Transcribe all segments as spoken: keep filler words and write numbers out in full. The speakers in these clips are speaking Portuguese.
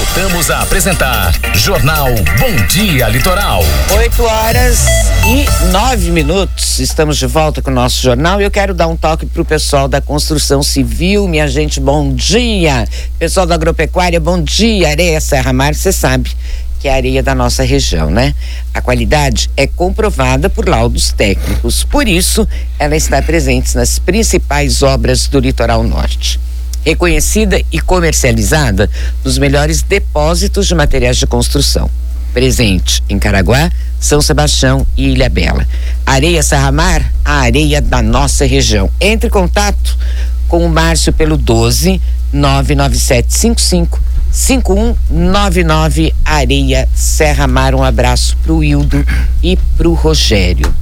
Voltamos a apresentar Jornal Bom Dia Litoral. oito horas e nove minutos. Estamos de volta com o nosso jornal e eu quero dar um toque pro pessoal da construção civil. Minha gente, bom dia. Pessoal da agropecuária, bom dia. Areia Serra Mar, você sabe que é a areia da nossa região, né? A qualidade é comprovada por laudos técnicos. Por isso, ela está presente nas principais obras do litoral norte. Reconhecida e comercializada nos melhores depósitos de materiais de construção. Presente em Caraguá, São Sebastião e Ilhabela. Areia Serra Mar, a areia da nossa região. Entre em contato com o Márcio pelo doze nove nove sete cinco cinco cinco um nove nove. Areia Serra Mar. Um abraço pro Hildo e pro Rogério.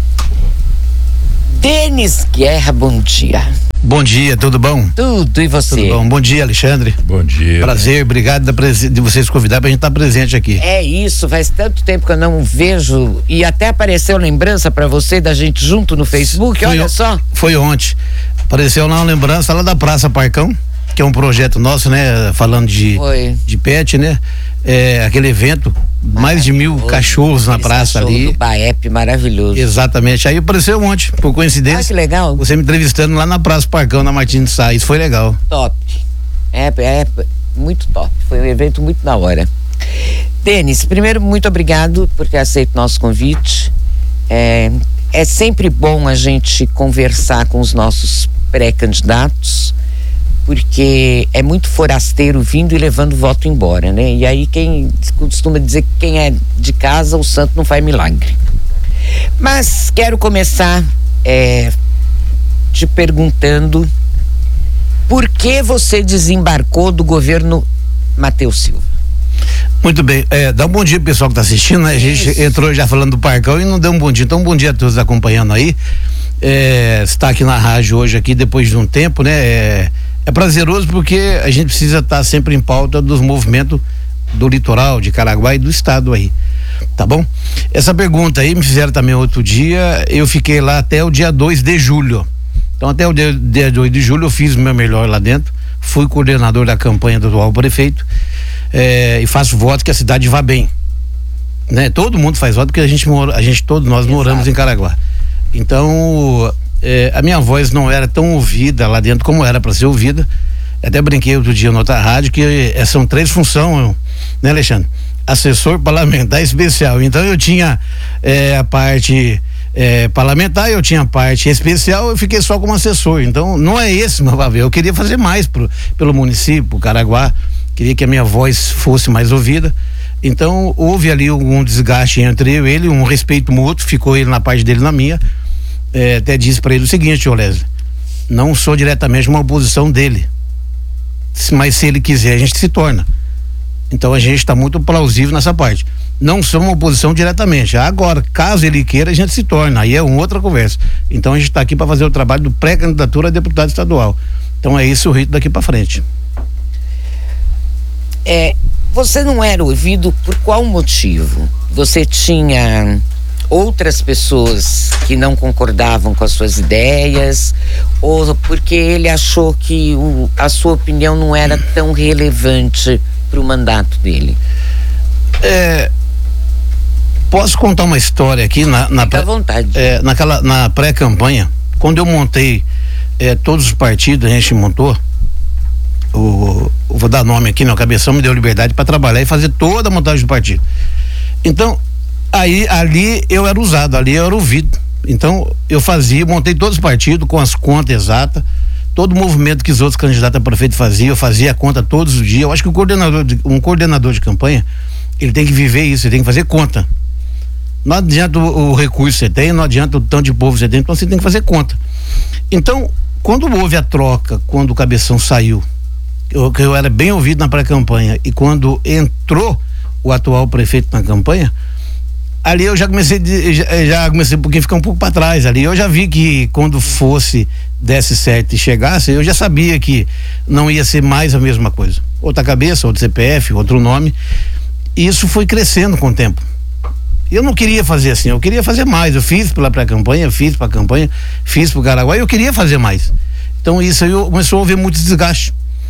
Denis Guerra, bom dia. Bom dia, tudo bom? Tudo, e você? Tudo bom. Bom dia, Alexandre. Bom dia. Prazer, obrigado da prese... de vocês convidar pra gente estar presente aqui. É isso, faz tanto tempo que eu não vejo e até apareceu lembrança pra você da gente junto no Facebook, foi olha o... só. Foi ontem, apareceu lá uma lembrança lá da Praça Parcão, que é um projeto nosso, né, falando de, de pet, né, é, aquele evento, mais de mil cachorros na praça ali. Do Baep, maravilhoso. Exatamente, aí apareceu ontem, por coincidência. Ah, que legal. Você me entrevistando lá na Praça Parcão, na Martins de Sá, isso foi legal. Top, é, é muito top, foi um evento muito da hora. Denis, primeiro, muito obrigado por ter aceito nosso convite. É, é sempre bom a gente conversar com os nossos pré-candidatos, porque é muito forasteiro vindo e levando o voto embora, né? E aí quem costuma dizer que quem é de casa, o santo não faz milagre. Mas quero começar é, te perguntando por que você desembarcou do governo Matheus Silva? Muito bem, é, dá um bom dia pro pessoal que tá assistindo, né? A gente Isso. entrou já falando do Parcão e não deu um bom dia, então um bom dia a todos acompanhando aí. É, está aqui na rádio hoje aqui depois de um tempo, né? É, é prazeroso porque a gente precisa estar sempre em pauta dos movimentos do litoral, de Caraguá e do estado aí, tá bom? Essa pergunta aí me fizeram também outro dia, eu fiquei lá até o dia dois de julho, então até o dia, dia dois de julho eu fiz o meu melhor lá dentro, fui coordenador da campanha do atual prefeito, é, e faço voto que a cidade vá bem, né? Todo mundo faz voto porque a gente mora, a gente todos nós Exato. moramos em Caraguá, então É, a minha voz não era tão ouvida lá dentro como era para ser ouvida. Até brinquei outro dia na outra rádio que é, são três funções, né, Alexandre? Assessor parlamentar especial. Então eu tinha é, a parte é, parlamentar, eu tinha a parte especial, eu fiquei só como assessor. Então não é esse meu papel. Eu queria fazer mais pro, pelo município, Caraguá. Queria que a minha voz fosse mais ouvida. Então houve ali um desgaste entre eu e ele, um respeito mútuo, ficou ele na parte dele na minha. É, até disse para ele o seguinte, ô Leslie, não sou diretamente uma oposição dele, mas se ele quiser a gente se torna. Então a gente está muito plausível nessa parte. Não sou uma oposição diretamente. Agora, caso ele queira, a gente se torna. Aí é uma outra conversa. Então a gente está aqui para fazer o trabalho do pré-candidatura a deputado estadual. Então é isso o rito daqui para frente. É, você não era ouvido por qual motivo? Você tinha outras pessoas que não concordavam com as suas ideias, ou porque ele achou que o, a sua opinião não era tão relevante para o mandato dele? É, posso contar uma história aqui na, na Fica à vontade. É, naquela, na pré-campanha, quando eu montei é, todos os partidos, a gente montou, o, eu vou dar nome aqui, meu cabeção me deu liberdade para trabalhar e fazer toda a montagem do partido. Então aí ali eu era usado, ali eu era ouvido. Então eu fazia, montei todos os partidos com as contas exatas, todo o movimento que os outros candidatos a prefeito faziam, eu fazia a conta todos os dias. Eu acho que o coordenador de, um coordenador de campanha, ele tem que viver isso, ele tem que fazer conta. Não adianta o, o recurso que você tem, não adianta o tanto de povo que você tem, então você tem que fazer conta. Então, quando houve a troca, quando o Cabeção saiu, eu, que eu era bem ouvido na pré-campanha, e quando entrou o atual prefeito na campanha, ali eu já comecei de, já, já comecei um pouquinho, ficar um pouco para trás ali. Eu já vi que quando fosse, desse certo e chegasse, eu já sabia que não ia ser mais a mesma coisa. Outra cabeça, outro C P F, outro nome. E isso foi crescendo com o tempo. Eu não queria fazer assim, eu queria fazer mais. Eu fiz pela pré-campanha, fiz para a campanha, fiz para o Caraguá, eu queria fazer mais. Então isso aí eu começou a haver muito desgaste.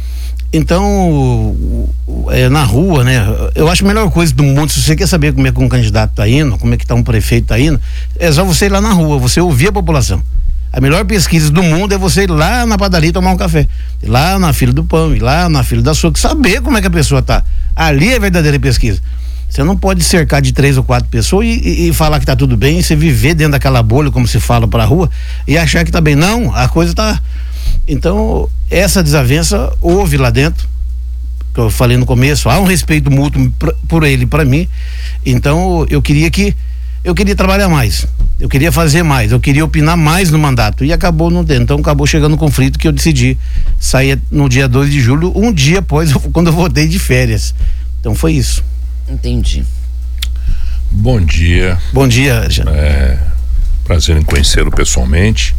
Então, é, na rua, né? Eu acho a melhor coisa do mundo, se você quer saber como é que um candidato tá indo, como é que tá um prefeito tá indo, é só você ir lá na rua, você ouvir a população. A melhor pesquisa do mundo é você ir lá na padaria tomar um café, ir lá na fila do pão, ir lá na fila da açougue, saber como é que a pessoa tá. Ali é a verdadeira pesquisa. Você não pode cercar de três ou quatro pessoas e, e, e falar que tá tudo bem, e você viver dentro daquela bolha, como se fala pra rua, e achar que tá bem. Não, a coisa tá... Então, essa desavença houve lá dentro, que eu falei no começo, há um respeito mútuo pra, por ele e para mim. Então, eu queria que eu queria trabalhar mais, eu queria fazer mais, eu queria opinar mais no mandato, e acabou não tendo. Então, acabou chegando um conflito que eu decidi sair no dia dois de julho, um dia após quando eu voltei de férias. Então, foi isso. Entendi. Bom dia. Bom dia, Jean. É, prazer em conhecê-lo pessoalmente.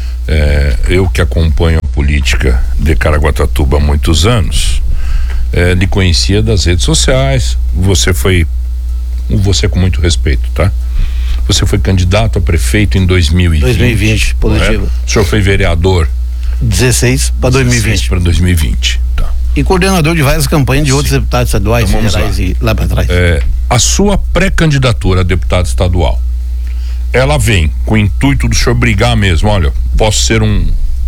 É, eu que acompanho a política de Caraguatatuba há muitos anos, é, lhe conhecia das redes sociais. Você foi, você com muito respeito, tá? Você foi candidato a prefeito em dois mil e vinte. dois mil e vinte, positivo. É? O senhor foi vereador? dezesseis para dois mil e vinte. para dois mil e vinte, tá. E coordenador de várias campanhas de Sim. outros deputados estaduais, então, federais lá. E lá para trás. É, a sua pré-candidatura a deputado estadual, ela vem com o intuito do senhor brigar mesmo, olha, posso ser um,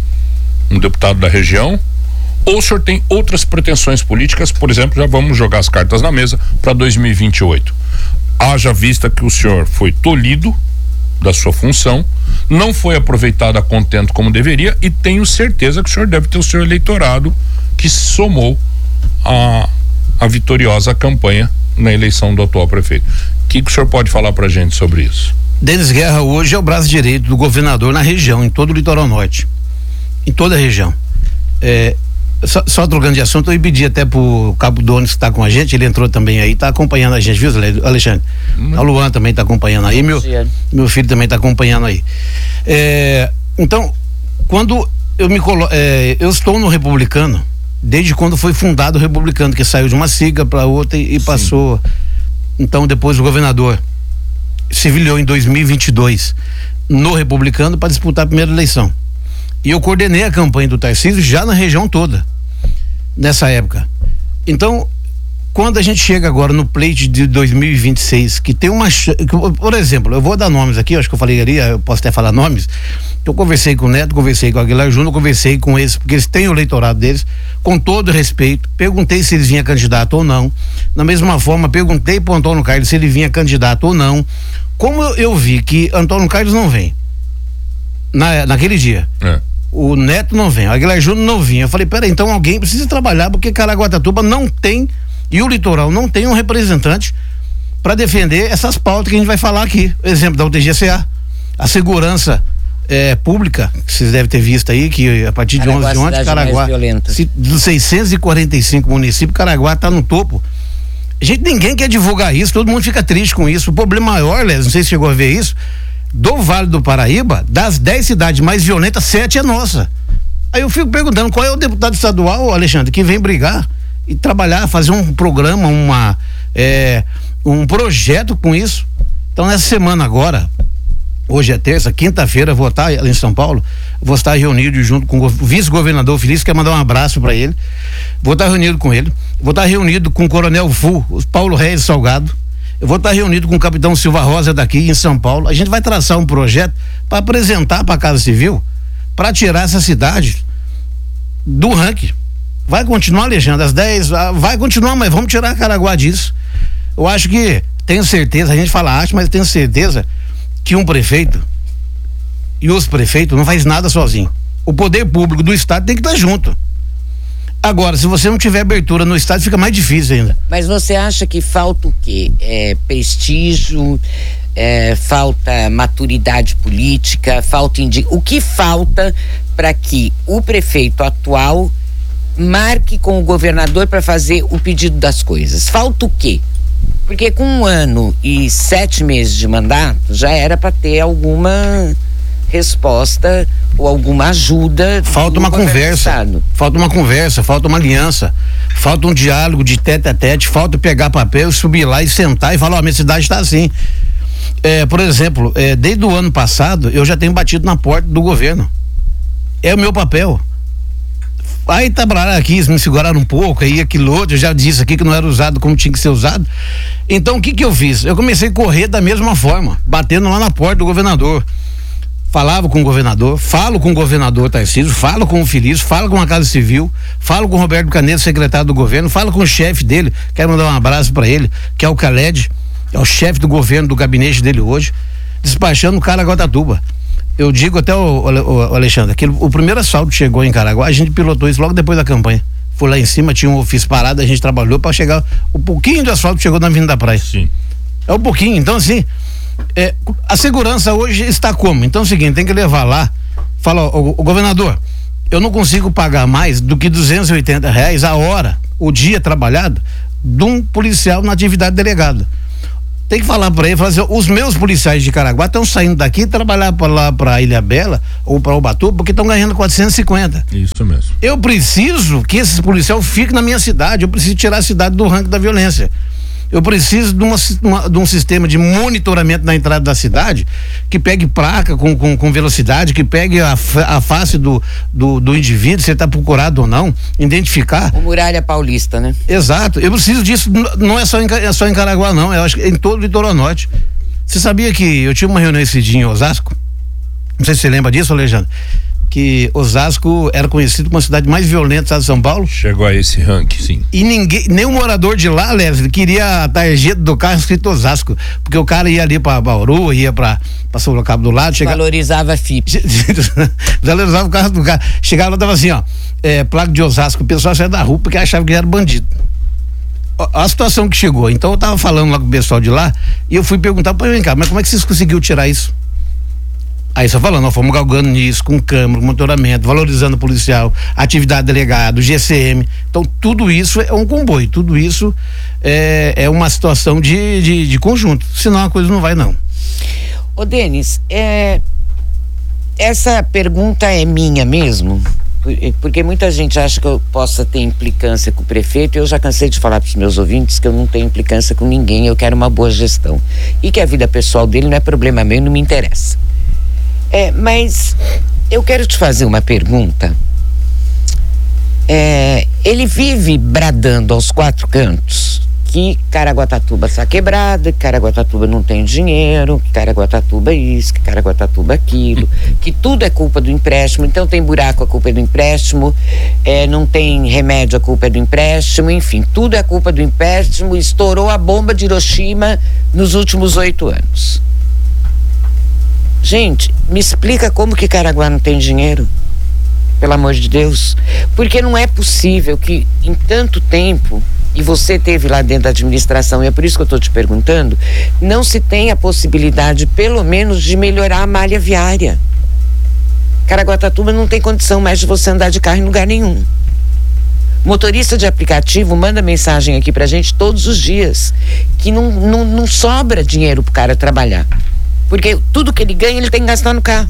um deputado da região, ou o senhor tem outras pretensões políticas, por exemplo, já vamos jogar as cartas na mesa para dois mil e vinte e oito. Haja vista que o senhor foi tolhido da sua função, não foi aproveitado a contento como deveria, e tenho certeza que o senhor deve ter o seu eleitorado que se somou a, a vitoriosa campanha na eleição do atual prefeito. O que, que o senhor pode falar pra gente sobre isso? Denis Guerra hoje é o braço direito do governador na região, em todo o litoral norte, em toda a região. É, só, só trocando de assunto, eu pedi até pro Cabo Donis que está com a gente, ele entrou também aí, está acompanhando a gente, viu, Alexandre? Hum. A Luan também está acompanhando aí, meu, meu filho também está acompanhando aí. É, então, quando eu me colo, é, eu estou no Republicano, desde quando foi fundado o Republicano, que saiu de uma sigla para outra e, e passou. Então, depois o governador se filiou em dois mil e vinte e dois no Republicano para disputar a primeira eleição. E eu coordenei a campanha do Tarcísio já na região toda, nessa época. Então, quando a gente chega agora no pleito de dois mil e vinte e seis, que tem uma... Por exemplo, eu vou dar nomes aqui, eu acho que eu falei ali, eu posso até falar nomes. Eu conversei com o Neto, conversei com o Aguilar Júnior, conversei com eles, porque eles têm o eleitorado deles, com todo respeito, perguntei se eles vinham candidato ou não. Da mesma forma, perguntei pro Antônio Carlos se ele vinha candidato ou não. Como eu, eu vi que Antônio Carlos não vem, na, naquele dia, é. O Neto não vem, o Aguilar Júnior não vinha, eu falei, peraí, então alguém precisa trabalhar, porque Caraguatatuba não tem, e o litoral não tem um representante para defender essas pautas que a gente vai falar aqui. Exemplo da U T G C A, a segurança É, pública, que vocês devem ter visto aí, que a partir Caraguá, de onze de ontem, Caraguá, se, dos seiscentos e quarenta e cinco municípios, Caraguá está no topo. Gente, ninguém quer divulgar isso, todo mundo fica triste com isso. O problema maior, Les, não sei se chegou a ver isso, do Vale do Paraíba, das dez cidades mais violentas, sete é nossa. Aí eu fico perguntando, qual é o deputado estadual, Alexandre, que vem brigar e trabalhar, fazer um programa, uma, é, um projeto com isso. Então, nessa semana agora, hoje é terça, quinta-feira, vou estar ali em São Paulo, vou estar reunido junto com o vice-governador Felício, quer mandar um abraço para ele, vou estar reunido com ele, vou estar reunido com o Coronel Fu, o Paulo Reis Salgado, eu vou estar reunido com o Capitão Silva Rosa daqui em São Paulo. A gente vai traçar um projeto para apresentar para a Casa Civil, para tirar essa cidade do ranking. Vai continuar, Alexandre, às dez, vai continuar, mas vamos tirar Caraguá disso. Eu acho que, tenho certeza, a gente fala acho, mas tenho certeza que um prefeito e os prefeitos não faz nada sozinho. O poder público do estado tem que estar junto. Agora, se você não tiver abertura no estado, fica mais difícil ainda. Mas você acha que falta o quê? É, prestígio, é, falta maturidade política, falta indi... o que falta para que o prefeito atual marque com o governador para fazer o pedido das coisas? Falta o quê? Porque com um ano e sete meses de mandato já era para ter alguma resposta ou alguma ajuda. Falta uma conversa, falta uma conversa, falta uma aliança, falta um diálogo de tete a tete, falta pegar papel, subir lá e sentar e falar, ó, oh, minha cidade está assim. É, por exemplo, é, desde o ano passado eu já tenho batido na porta do governo. É o meu papel. Aí tá aqui, me seguraram um pouco, aí aquilo outro, eu já disse aqui que não era usado como tinha que ser usado. Então o que que eu fiz? Eu comecei a correr da mesma forma, batendo lá na porta do governador. Falava com o governador, falo com o governador Tarcísio, falo com o Felício, falo com a Casa Civil, falo com o Roberto Canedo, secretário do governo, falo com o chefe dele, quero mandar um abraço para ele, que é o Khaled, é o chefe do governo, do gabinete dele hoje, despachando o Caraguatatuba. Eu digo até o, o, o Alexandre, que o primeiro assalto chegou em Caraguá, a gente pilotou isso logo depois da campanha. Foi lá em cima, tinha um ofício parado, a gente trabalhou para chegar, um pouquinho de asfalto chegou na Avenida da Praia. Sim. É um pouquinho, então assim, é, a segurança hoje está como? Então é o seguinte, tem que levar lá, fala, o, o governador, eu não consigo pagar mais do que duzentos e oitenta reais a hora, o dia trabalhado, de um policial na atividade delegada. Tem que falar para ele, falar assim, os meus policiais de Caraguá estão saindo daqui trabalhar para lá para Ilha Bela ou para Ubatuba porque estão ganhando quatrocentos e cinquenta. Isso mesmo. Eu preciso que esses policiais fiquem na minha cidade, eu preciso tirar a cidade do ranking da violência. Eu preciso de, uma, uma, de um sistema de monitoramento na entrada da cidade que pegue placa com, com, com velocidade, que pegue a, a face do, do, do indivíduo, se ele está procurado ou não, identificar. O Muralha Paulista, né? Exato. Eu preciso disso, não é só em, é só em Caraguá, não. Eu acho que é em todo o litoral norte. Você sabia que eu tive uma reunião esse dia em Osasco? Não sei se você lembra disso, Alexandre. Que Osasco era conhecido como a cidade mais violenta do estado de São Paulo. Chegou a esse ranking, sim. E ninguém, nem o morador de lá, Leslie, queria a tarjeta do carro escrito Osasco, porque o cara ia ali pra Bauru, ia pra, pra Sorocaba do lado, chegava... Valorizava a F I P. Valorizava o carro do cara. Chegava lá, tava assim, ó, é, placa de Osasco, o pessoal saia da rua porque achava que era bandido. A situação que chegou, então eu tava falando lá com o pessoal de lá, e eu fui perguntar, pô, vem cá, mas como é que vocês conseguiram tirar isso? Aí só falando, nós fomos galgando nisso, com câmera, monitoramento, valorizando o policial, atividade delegado, G C M. Então tudo isso é um comboio, tudo isso é, é uma situação de, de, de conjunto, senão a coisa não vai não. Ô Denis, é, essa pergunta é minha mesmo, porque muita gente acha que eu possa ter implicância com o prefeito, e eu já cansei de falar para os meus ouvintes que eu não tenho implicância com ninguém, eu quero uma boa gestão, e que a vida pessoal dele não é problema meu, não me interessa. É, mas eu quero te fazer uma pergunta. É, ele vive bradando aos quatro cantos que Caraguatatuba está quebrada, que Caraguatatuba não tem dinheiro, que Caraguatatuba isso, que Caraguatatuba aquilo, que tudo é culpa do empréstimo, então tem buraco, a culpa é do empréstimo, é, não tem remédio, a culpa é do empréstimo, enfim, tudo é culpa do empréstimo, estourou a bomba de Hiroshima nos últimos oito anos. Gente, me explica como que Caraguá não tem dinheiro, pelo amor de Deus, porque não é possível que em tanto tempo, e você teve lá dentro da administração, e é por isso que eu estou te perguntando, não se tem a possibilidade, pelo menos, de melhorar a malha viária. Caraguatatuba não tem condição mais de você andar de carro em lugar nenhum. Motorista de aplicativo manda mensagem aqui pra gente todos os dias, que não, não, não sobra dinheiro pro cara trabalhar. Porque tudo que ele ganha, ele tem que gastar no carro.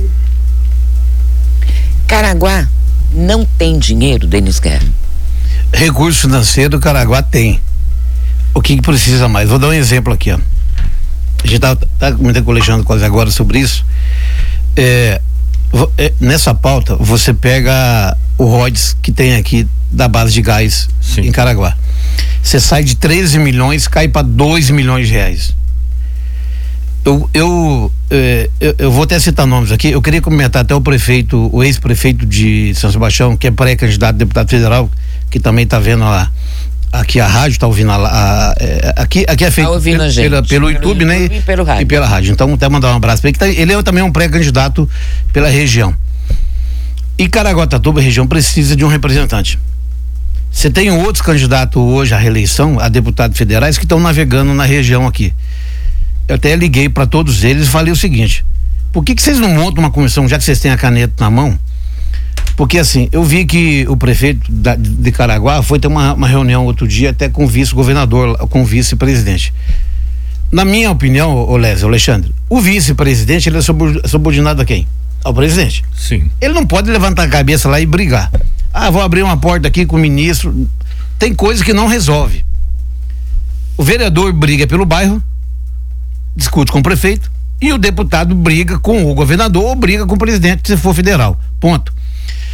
Caraguá não tem dinheiro, Denis Guerra. Recurso financeiro, Caraguá tem. O que, que precisa mais? Vou dar um exemplo aqui, ó. A gente tá, tá comentando com o Alexandre quase agora sobre isso. É, é, nessa pauta, você pega o R O D S que tem aqui da base de gás. Sim. Em Caraguá. Você sai de treze milhões, cai para dois milhões de reais. Eu, eu, eh, eu, eu vou até citar nomes aqui. Eu queria comentar até o prefeito, o ex-prefeito de São Sebastião, que é pré-candidato a deputado federal, que também está vendo a, aqui a rádio, está ouvindo a, a, a, aqui, aqui é feito tá ouvindo pelo, a gente. Pela, pelo, pelo YouTube, YouTube, né? E pelo rádio. E pela rádio. Então, até mandar um abraço para ele, que tá, ele é também um pré-candidato pela região. E Caraguatatuba, a região, precisa de um representante. Você tem outros candidatos hoje à reeleição, a deputados federais, que estão navegando na região aqui. Eu até liguei para todos eles e falei o seguinte: por que que vocês não montam uma comissão, já que vocês têm a caneta na mão? Porque assim, eu vi que o prefeito da, de Caraguá foi ter uma, uma reunião outro dia até com o vice-governador, com o vice-presidente. Na minha opinião, ô Lésio, Alexandre, o vice-presidente, ele é subordinado a quem? Ao presidente. Sim. Ele não pode levantar a cabeça lá e brigar. Ah, vou abrir uma porta aqui com o ministro. Tem coisa que não resolve. O vereador briga pelo bairro, discute com o prefeito, e o deputado briga com o governador ou briga com o presidente, se for federal. Ponto.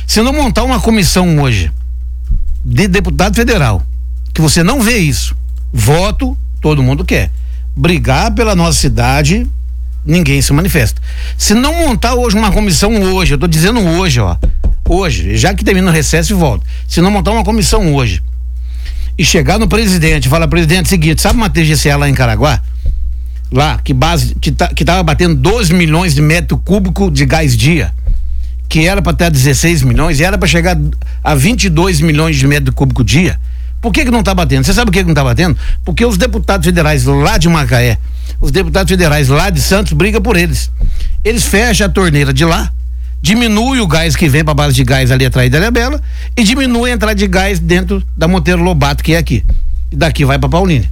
Se não montar uma comissão hoje de deputado federal, que você não vê isso, voto, todo mundo quer. Brigar pela nossa cidade, ninguém se manifesta. Se não montar hoje uma comissão hoje, eu tô dizendo hoje, ó, hoje, já que termina o recesso e volta. Se não montar uma comissão hoje e chegar no presidente e falar, presidente, seguinte, sabe uma T G C A lá em Caraguá? Lá, que base, que, tá, que tava batendo doze milhões de metro cúbico de gás dia, que era para ter dezesseis milhões e era para chegar a vinte e dois milhões de metro cúbico dia. Por que que não tá batendo? Você sabe por que que não tá batendo? Porque os deputados federais lá de Macaé, os deputados federais lá de Santos brigam por eles. Eles fecham a torneira de lá, diminui o gás que vem para a base de gás ali atrás da Ilhabela e diminui a entrada de gás dentro da Monteiro Lobato, que é aqui. E daqui vai para Paulínia.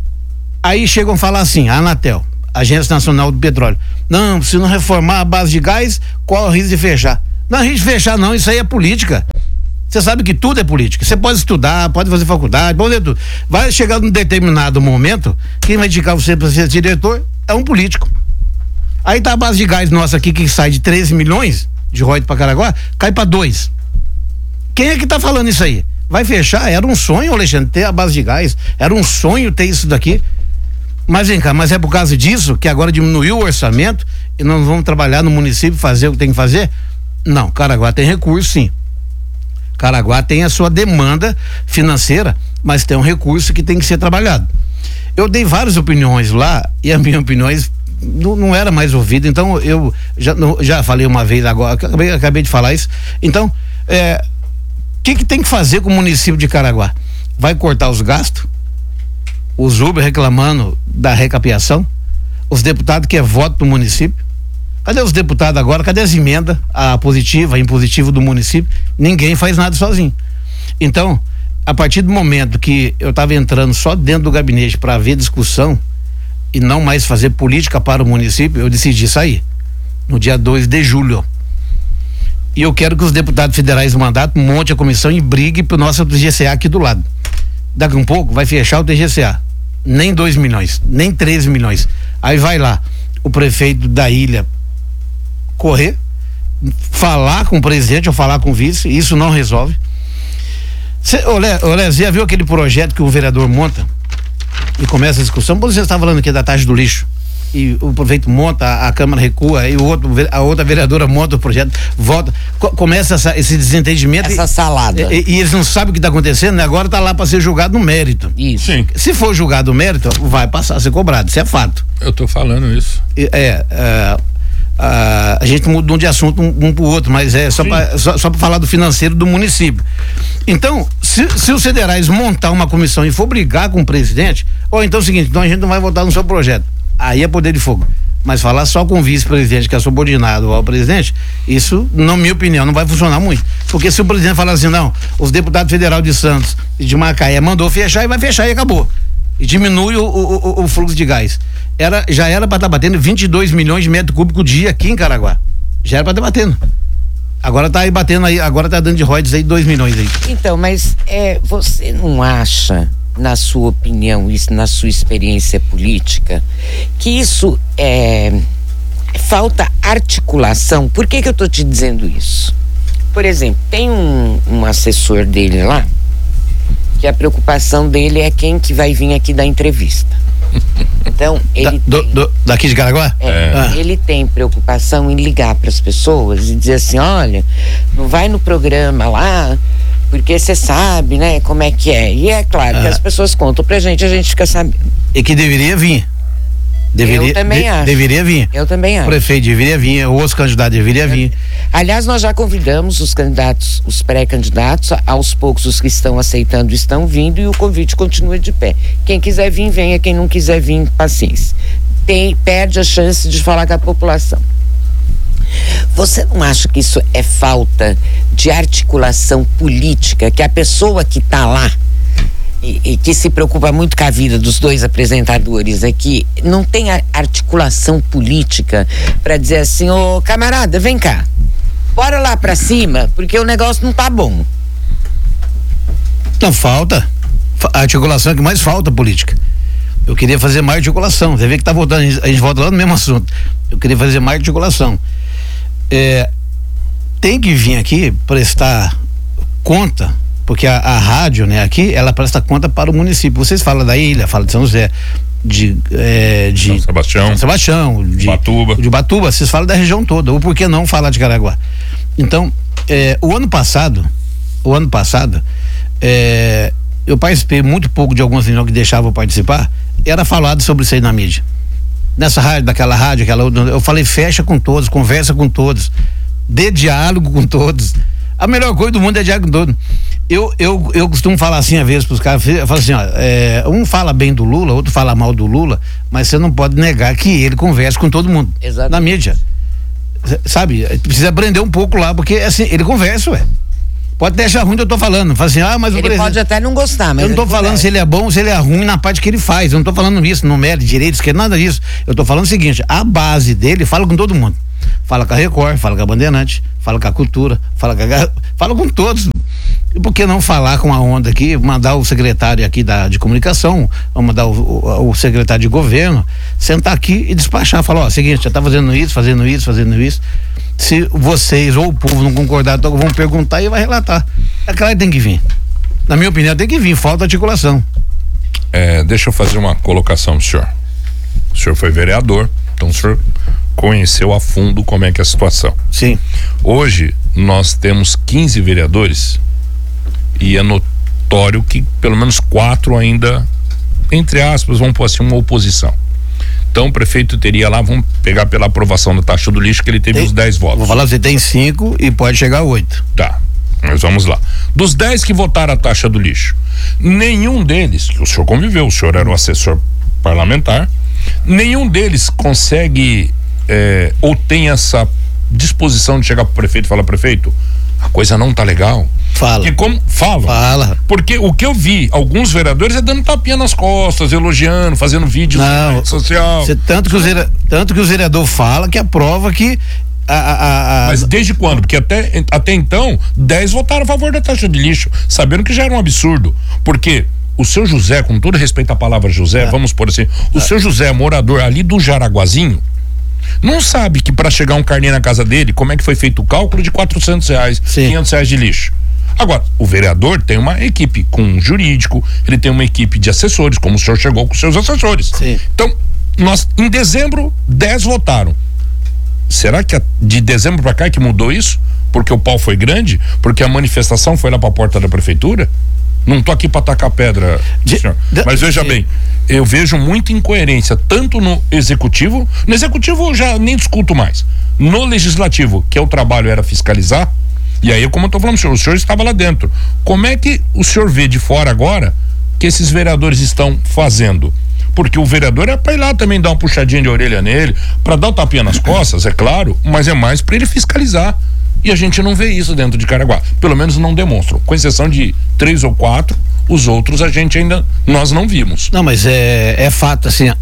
Aí chegam a falar assim, a Anatel, Agência Nacional do Petróleo, não, se não reformar a base de gás, qual é o risco de fechar? Não é risco de fechar não, isso aí é política. Você sabe que tudo é política. Você pode estudar, pode fazer faculdade, pode fazer tudo. Vai chegar num determinado momento, quem vai indicar você para ser diretor é um político. Aí tá a base de gás nossa aqui, que sai de treze milhões de royalties para Caraguá, cai para dois. Quem é que tá falando isso aí? Vai fechar? Era um sonho, Alexandre, ter a base de gás. Era um sonho ter isso daqui. Mas vem cá, mas é por causa disso que agora diminuiu o orçamento e nós vamos trabalhar no município, fazer o que tem que fazer? Não, Caraguá tem recurso, sim. Caraguá tem a sua demanda financeira, mas tem um recurso que tem que ser trabalhado. Eu dei várias opiniões lá e as minhas opiniões não, não era mais ouvida, então eu já, não, já falei uma vez agora, acabei, acabei de falar isso. Então, o é, que que tem que fazer com o município de Caraguá? Vai cortar os gastos? Os Uber reclamando da recapiação? Os deputados que é voto do município? Cadê os deputados agora? Cadê as emendas, a positiva, a impositiva do município? Ninguém faz nada sozinho. Então, a partir do momento que eu estava entrando só dentro do gabinete para ver discussão e não mais fazer política para o município, eu decidi sair no dia dois de julho. E eu quero que os deputados federais do mandato montem a comissão e briguem pro nosso T G C A aqui do lado. Daqui um pouco vai fechar o T G C A. Nem dois milhões, nem treze milhões. Aí vai lá o prefeito da ilha correr, falar com o presidente ou falar com o vice, isso não resolve. Cê, olé, olé, você já viu aquele projeto que o vereador monta e começa a discussão? Você está falando aqui da taxa do lixo e o prefeito monta, a, a Câmara recua e o outro, a outra vereadora monta o projeto, volta, co começa essa, esse desentendimento. Essa e, salada. E, e eles não sabem o que está acontecendo, né? Agora está lá para ser julgado no mérito. Isso. Sim. Se for julgado no mérito, vai passar a ser cobrado, isso é fato. Eu tô falando isso. É, é Uh, a gente mudou de assunto um, um pro outro, mas é só para só, só para falar do financeiro do município. Então, se, se os federais montar uma comissão e for brigar com o presidente, ou então é o seguinte, então a gente não vai votar no seu projeto, aí é poder de fogo. Mas falar só com o vice-presidente que é subordinado ao presidente, isso, na minha opinião, não vai funcionar muito. Porque se o presidente falar assim, não, os deputados federais de Santos e de Macaé mandou fechar e vai fechar e acabou. E diminui o, o, o, o fluxo de gás. Era, já era para estar tá batendo vinte e dois milhões de metros cúbicos dia aqui em Caraguá. Já era para estar tá batendo. Agora tá aí batendo aí, agora tá dando de royalties aí dois milhões aí. Então, mas é, você não acha, na sua opinião, isso, na sua experiência política, que isso é falta articulação? Por que que eu tô te dizendo isso? Por exemplo, tem um, um assessor dele lá, que a preocupação dele é quem que vai vir aqui dar entrevista. Então, ele da, tem, do, do, daqui de Caraguá? É, É. ah. Ele tem preocupação em ligar para as pessoas e dizer assim, olha, não vai no programa lá, porque você sabe, né, como é que é. E é claro Ah. que as pessoas contam pra gente, a gente fica sabendo. E que deveria vir. Deveria, Eu também de, acho. Deveria vir. Eu também O acho. prefeito deveria vir, os candidatos deveriam vir. Aliás, nós já convidamos os candidatos, os pré-candidatos, aos poucos os que estão aceitando estão vindo e o convite continua de pé. Quem quiser vir, venha, quem não quiser vir, paciência. Tem, perde a chance de falar com a população. Você não acha que isso é falta de articulação política, que a pessoa que está lá E, e que se preocupa muito com a vida dos dois apresentadores aqui, não tem a articulação política para dizer assim, ô camarada, vem cá, bora lá pra cima, porque o negócio não tá bom. Não, falta. A articulação é que mais falta política. Eu queria fazer mais articulação. Você vê que tá voltando, a gente, a gente volta lá no mesmo assunto. Eu queria fazer mais articulação. É, tem que vir aqui prestar conta, porque a, a rádio, né, aqui, ela presta conta para o município. Vocês falam da ilha, falam de São José, de, é, de São Sebastião, São Sebastião, de Batuba. de Batuba, vocês falam da região toda, ou por que não falar de Caraguá? Então, é, o ano passado, o ano passado, é, eu participei muito pouco de algumas reuniões que deixavam eu participar, era falado sobre isso aí na mídia. Nessa rádio, daquela rádio, aquela outra, eu falei, fecha com todos, conversa com todos, dê diálogo com todos. A melhor coisa do mundo é diálogo com todos. Eu, eu, eu costumo falar assim, às vezes, pros caras, eu falo assim, ó, é, um fala bem do Lula, outro fala mal do Lula, mas você não pode negar que ele conversa com todo mundo. Exatamente. Na mídia. Sabe, precisa aprender um pouco lá, porque assim, ele conversa, ué. Pode até achar ruim que eu tô falando. Fala assim, ah, mas o Ele presidente... pode até não gostar, mas eu não tô ele falando conversa. se ele é bom ou se ele é ruim na parte que ele faz. Eu não tô falando isso, no mérito, direito, esquerda, nada disso. Eu tô falando o seguinte, a base dele fala com todo mundo. Fala com a Record, fala com a Bandeirante, fala com a Cultura, fala com a... fala com todos. E por que não falar com a onda aqui, mandar o secretário aqui da, de comunicação, ou mandar o, o, o secretário de governo, sentar aqui e despachar, falar, ó, seguinte, já tá fazendo isso, fazendo isso, fazendo isso. Se vocês ou o povo não concordar, então vão perguntar e vai relatar. É claro que tem que vir. Na minha opinião, tem que vir, falta articulação. É, deixa eu fazer uma colocação pro senhor. O senhor foi vereador, então o senhor conheceu a fundo como é que é a situação. Sim. Hoje nós temos quinze vereadores e é notório que pelo menos quatro ainda, entre aspas, vamos pôr assim, uma oposição. Então o prefeito teria lá, vamos pegar pela aprovação da taxa do lixo, que ele teve tem, os dez votos. Vou falar, você tem cinco e pode chegar a oito. Tá, mas vamos lá. Dos dez que votaram a taxa do lixo, nenhum deles, que o senhor conviveu, o senhor era o assessor parlamentar, nenhum deles consegue é, ou tem essa disposição de chegar pro prefeito e falar, prefeito, a coisa não tá legal. Fala. Porque como fala. Fala. Porque o que eu vi, alguns vereadores é dando tapinha nas costas, elogiando, fazendo vídeos na rede social. Cê, tanto, que o zera, tanto que o vereador fala que aprova que a, a, a, Mas desde quando? Porque até, até então, dez votaram a favor da taxa de lixo, sabendo que já era um absurdo. Porque o seu José, com todo respeito à palavra José, é. vamos por assim, o é. seu José, morador ali do Jaraguazinho, não sabe que para chegar um carnê na casa dele, como é que foi feito o cálculo de quatrocentos reais, Sim. quinhentos reais de lixo. Agora, o vereador tem uma equipe com um jurídico, ele tem uma equipe de assessores, como o senhor chegou com seus assessores. Sim. Então, nós, em dezembro, dez votaram. Será que a, de dezembro para cá é que mudou isso? Porque o pau foi grande? Porque a manifestação foi lá para a porta da prefeitura? Não tô aqui para tacar pedra, de, senhor. De, Mas veja de, bem, eu vejo muita incoerência, tanto no executivo, no executivo eu já nem discuto mais. No legislativo, que é o trabalho era fiscalizar, e aí, como eu tô falando, o senhor, o senhor estava lá dentro. Como é que o senhor vê de fora agora que esses vereadores estão fazendo? Porque o vereador é para ir lá também dar uma puxadinha de orelha nele, para dar um tapinha nas costas, é claro, mas é mais para ele fiscalizar. E a gente não vê isso dentro de Caraguá. Pelo menos não demonstram. Com exceção de três ou quatro, os outros a gente ainda, nós não vimos. Não, mas é, é fato, assim,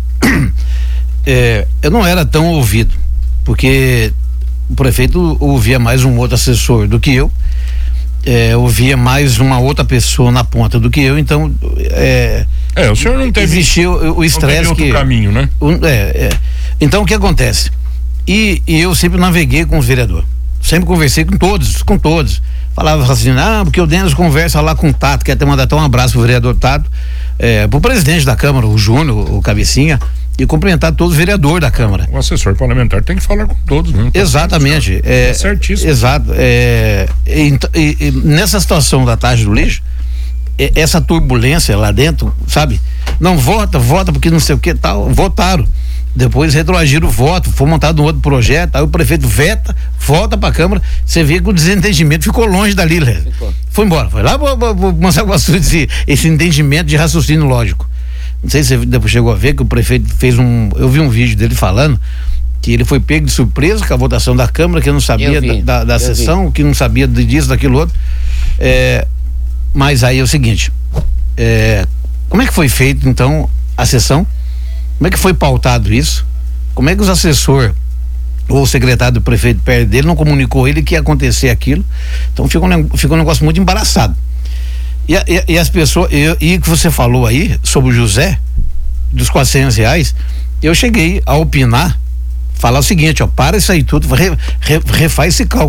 é, eu não era tão ouvido, porque o prefeito ouvia mais um outro assessor do que eu, é, ouvia mais uma outra pessoa na ponta do que eu, então é, é o senhor não teve existiu o estresse que caminho, né? O, é, é, então o que acontece? E, e eu sempre naveguei com os vereadores, sempre conversei com todos, com todos. Falava assim, ah, porque o Denis conversa lá com o Tato, quer até mandar até um abraço pro vereador Tato, é, pro presidente da Câmara, o Júnior, o Cabecinha, e cumprimentar todos os vereadores da Câmara. O assessor parlamentar tem que falar com todos, né? Exatamente. É, é certíssimo. Exato. É, e, e, e nessa situação da taxa do lixo, é, essa turbulência lá dentro, sabe? Não vota, vota porque não sei o que tal, votaram. Depois retroagiram o voto, foi montado um outro projeto, aí o prefeito veta, volta pra Câmara, você vê que o desentendimento ficou longe dali, né? Foi embora, foi lá pra mostrar esse, esse entendimento de raciocínio lógico. Não sei se você depois chegou a ver que o prefeito fez um, eu vi um vídeo dele falando que ele foi pego de surpresa com a votação da Câmara, que não sabia da, da, da sessão, vi. que não sabia disso, daquilo outro, é, mas aí é o seguinte, é, como é que foi feito então a sessão? Como é que foi pautado isso? Como é que os assessores ou o secretário do prefeito perto dele não comunicou ele que ia acontecer aquilo? Então fica um, fica um negócio muito embaraçado. E, e, e as pessoas, e o que você falou aí sobre o José, dos quatrocentos reais, eu cheguei a opinar, falar o seguinte, ó, para isso aí tudo, re, re, refaz esse cálculo.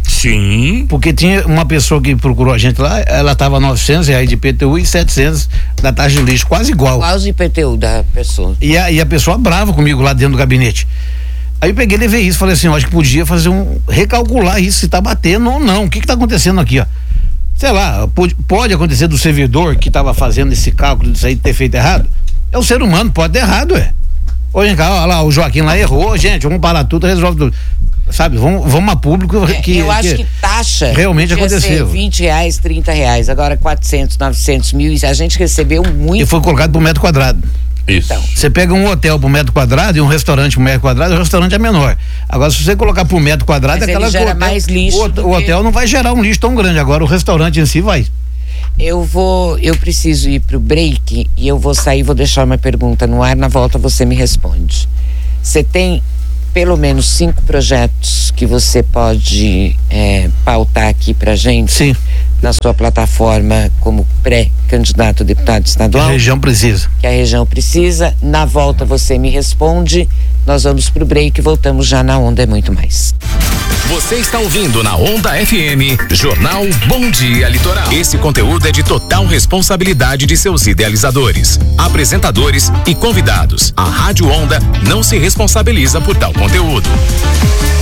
Sim. Porque tinha uma pessoa que procurou a gente lá, ela tava novecentos reais de I P T U e setecentos da taxa de lixo, quase igual. Quase o I P T U da pessoa. E a, e a pessoa brava comigo lá dentro do gabinete. Aí eu peguei, levei isso, falei assim, eu acho que podia fazer um, recalcular isso, se tá batendo ou não, o que que tá acontecendo aqui, ó. Sei lá, pode, pode acontecer do servidor que tava fazendo esse cálculo disso aí ter feito errado. É o ser humano, pode ter errado, é. Olha lá, lá, o Joaquim lá errou, gente, vamos parar tudo, resolve tudo. Sabe, vamos, vamos a público que... É, eu acho que, que taxa realmente aconteceu. vinte reais, trinta reais, agora quatrocentos, novecentos mil, e a gente recebeu muito. E foi colocado por metro quadrado. Isso. Então. Você pega um hotel por metro quadrado e um restaurante por metro quadrado, o restaurante é menor. Agora, se você colocar por metro quadrado, Mas é aquela ele gera que o hotel, mais lixo o, do o que- hotel não vai gerar um lixo tão grande. Agora, o restaurante em si vai. Eu vou, eu preciso ir pro break e eu vou sair, vou deixar uma pergunta no ar, na volta você me responde. Você tem pelo menos cinco projetos que você pode é, pautar aqui pra gente? Sim. Na sua plataforma como pré-candidato a deputado estadual? A região precisa. Que a região precisa. Na volta você me responde. Nós vamos pro break e voltamos já na Onda é Muito Mais. Você está ouvindo na Onda F M, Jornal Bom Dia Litoral. Esse conteúdo é de total responsabilidade de seus idealizadores, apresentadores e convidados. A Rádio Onda não se responsabiliza por tal conteúdo.